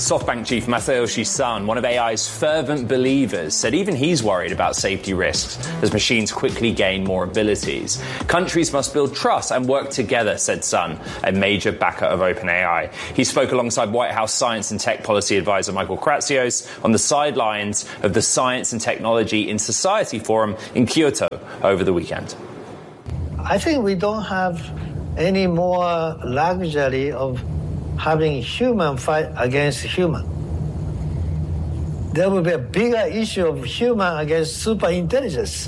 SoftBank chief Masayoshi Son, one of AI's fervent believers, said even he's worried about safety risks as machines quickly gain more abilities. Countries must build trust and work together, said Son, a major backer of OpenAI. He spoke alongside White House science and tech policy advisor Michael Kratsios on the sidelines of the Science and Technology in Society Forum in Kyoto over the weekend. I think we don't have any more luxury of having human fight against human. There will be a bigger issue of human against super intelligence.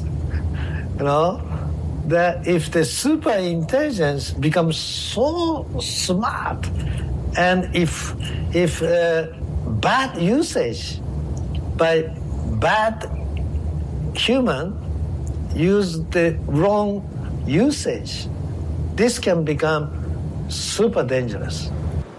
That if the super intelligence becomes so smart, and if bad usage by bad human use the wrong usage, this can become super dangerous.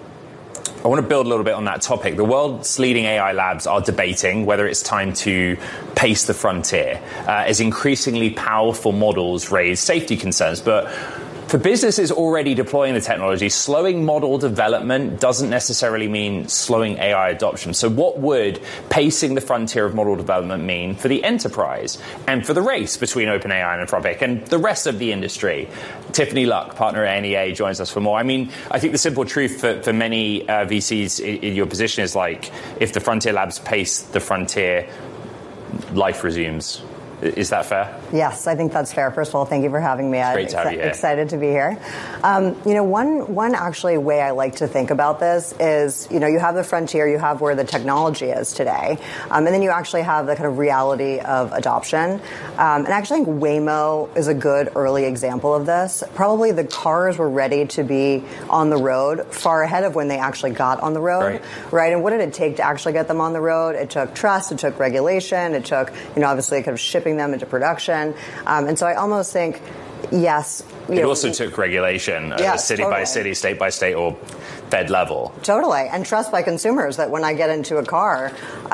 I want to build a little bit on that topic. The world's leading AI labs are debating whether it's time to pace the frontier, as increasingly powerful models raise safety concerns. But for businesses already deploying the technology, slowing model development doesn't necessarily mean slowing AI adoption. So what would pacing the frontier of model development mean for the enterprise and for the race between OpenAI and Anthropic and the rest of the industry? Tiffany Luck, partner at NEA, joins us for more. I think the simple truth for many VCs in your position is like, if the frontier labs pace the frontier, life resumes. Is that fair? Yes, I think that's fair. First of all, thank you for having me. It's great to have you here. Excited to be here. One actually way I like to think about this is, you have the frontier, you have where the technology is today, and then you actually have the kind of reality of adoption. And actually, I think Waymo is a good early example of this. Probably the cars were ready to be on the road far ahead of when they actually got on the road, right? And what did it take to actually get them on the road? It took trust, it took regulation, it took, obviously kind of shipping them into production. And so I almost think, yes. It also took regulation, city by city, state by state, or Fed level. Totally. And trust by consumers that when I get into a car,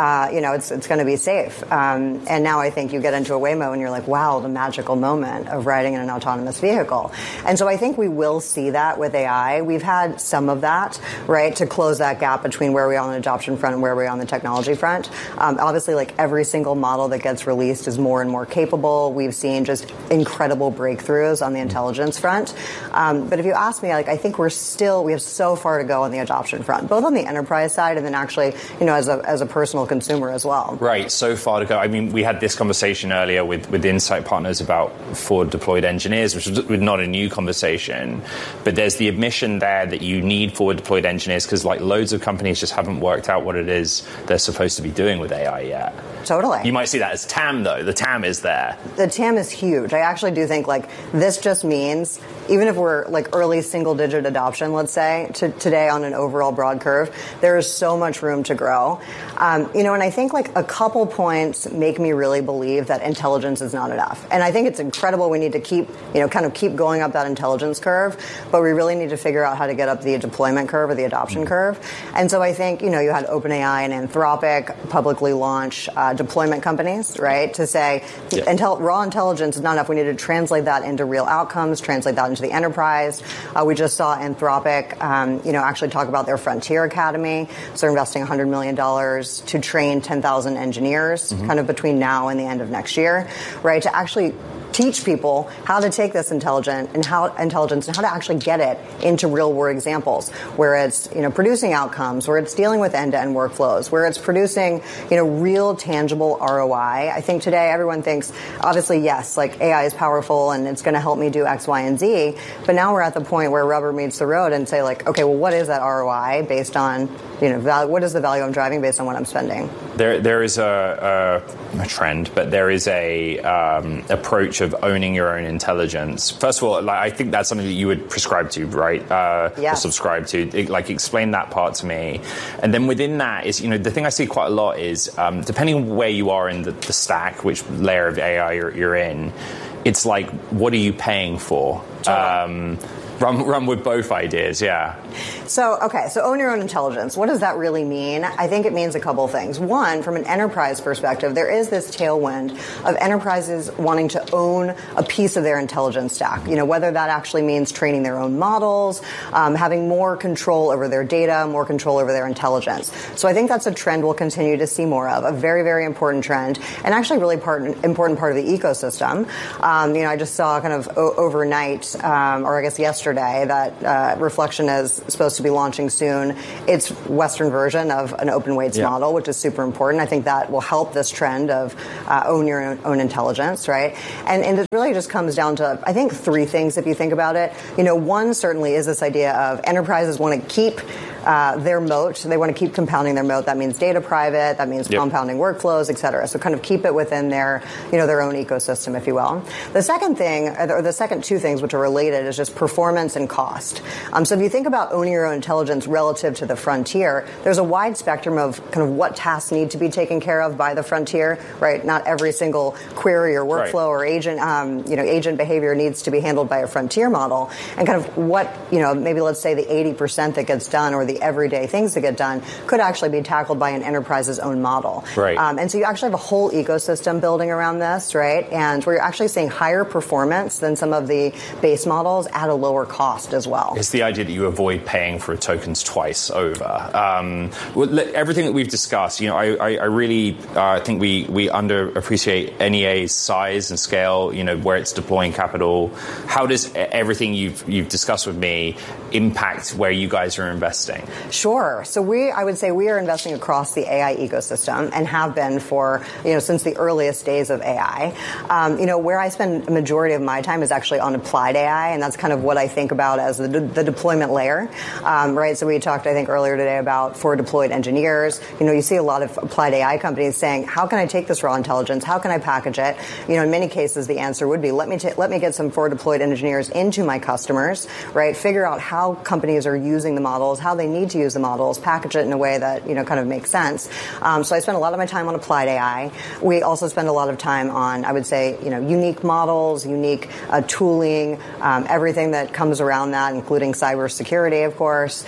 it's going to be safe. And now I think you get into a Waymo and you're like, wow, the magical moment of riding in an autonomous vehicle. And so I think we will see that with AI. We've had some of that, right, to close that gap between where we are on the adoption front and where we are on the technology front. Obviously, like every single model that gets released is more and more capable. We've seen just incredible breakthroughs on the intelligence front. But if you ask me, I think we have so far to go on the adoption front, both on the enterprise side and then actually, as a personal consumer as well. Right, so far to go. We had this conversation earlier with Insight Partners about forward deployed engineers, which was not a new conversation, but there's the admission there that you need forward deployed engineers because loads of companies just haven't worked out what it is they're supposed to be doing with AI yet. Totally. You might see that as TAM, though. The TAM is there. The TAM is huge. I actually do think this just means, even if we're early single-digit adoption, let's say, today on an overall broad curve, there is so much room to grow. And I think a couple points make me really believe that intelligence is not enough. And I think it's incredible. We need to keep going up that intelligence curve, but we really need to figure out how to get up the deployment curve or the adoption curve. And so I think, you had OpenAI and Anthropic publicly launch deployment companies, right, to say raw intelligence is not enough. We need to translate that into real outcomes, translate that into the enterprise. We just saw Anthropic, actually talk about their Frontier Academy. So they're investing $100 million to train 10,000 engineers kind of between now and the end of next year, right, to actually teach people how to take this intelligence and how to actually get it into real world examples where it's producing outcomes, where it's dealing with end-to-end workflows, where it's producing real tangible ROI. I think today everyone thinks, obviously, yes, AI is powerful and it's going to help me do X, Y, and Z, but now we're at the point where rubber meets the road and say okay, well, what is that ROI based on what is the value I'm driving based on what I'm spending? There is a trend, but there is a approach of owning your own intelligence. First of all, I think that's something that you would prescribe to, right? Or subscribe to. Explain that part to me. And then within that is, the thing I see quite a lot is, depending on where you are in the stack, which layer of AI you're in, it's what are you paying for? Totally. Run with both ideas, yeah. So own your own intelligence. What does that really mean? I think it means a couple things. One, from an enterprise perspective, there is this tailwind of enterprises wanting to own a piece of their intelligence stack. Whether that actually means training their own models, having more control over their data, more control over their intelligence. So I think that's a trend we'll continue to see more of, a very, very important trend, and actually really important part of the ecosystem. I just saw kind of overnight, or I guess yesterday, that Reflection is supposed to be launching soon its Western version of an open weights model, which is super important. I think that will help this trend of own your own intelligence, right? And it really just comes down to, I think, three things if you think about it. One certainly is this idea of enterprises want to keep their moat. They want to keep compounding their moat. That means data private. That means compounding workflows, et cetera. So kind of keep it within their own ecosystem, if you will. The second thing, or the second two things which are related, is just performance and cost. So if you think about owning your own intelligence relative to the frontier, there's a wide spectrum of kind of what tasks need to be taken care of by the frontier, right? Not every single query or workflow or agent, agent behavior needs to be handled by a frontier model. And kind of what, maybe let's say the 80% that gets done or the everyday things that get done could actually be tackled by an enterprise's own model. Right. And so you actually have a whole ecosystem building around this, right? And where you're actually seeing higher performance than some of the base models at a lower cost as well. It's the idea that you avoid paying for tokens twice over. Everything that we've discussed, I really think we underappreciate NEA's size and scale, where it's deploying capital. How does everything you've discussed with me impact where you guys are investing? Sure. So I would say we are investing across the AI ecosystem and have been for, since the earliest days of AI. Where I spend a majority of my time is actually on applied AI, and that's kind of what I think about as the deployment layer, right? So we talked, I think, earlier today about for deployed engineers. You see a lot of applied AI companies saying, how can I take this raw intelligence? How can I package it? In many cases, the answer would be, let me get some for deployed engineers into my customers, right? Figure out how companies are using the models, how they need to use the models, package it in a way that, kind of makes sense. So I spend a lot of my time on applied AI. We also spend a lot of time on, I would say, unique models, unique tooling, everything that comes around that, including cybersecurity, of course,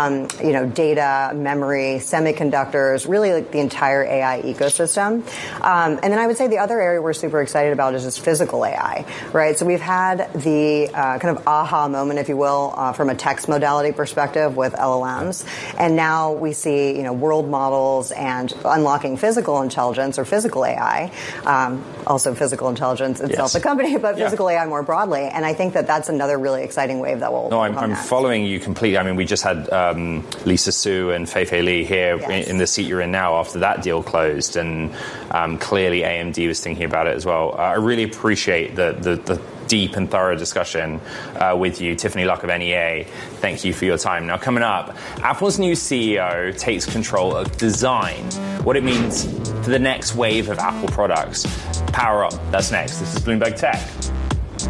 data, memory, semiconductors, really like the entire AI ecosystem. And then I would say the other area we're super excited about is just physical AI, right? So we've had the kind of aha moment, if you will, from a text modality perspective with LLMs. And now we see, world models and unlocking physical intelligence or physical AI, also physical intelligence itself, the company, but physical AI more broadly. And I think that that's another really exciting wave that will. No, I'm following you completely. I mean, we just had Lisa Su and Fei-Fei Li here in the seat you're in now after that deal closed. And clearly AMD was thinking about it as well. I really appreciate the deep and thorough discussion with you. Tiffany Luck of NEA, thank you for your time. Now, coming up, Apple's new CEO takes control of design, what it means for the next wave of Apple products. Power up. That's next. This is Bloomberg Tech.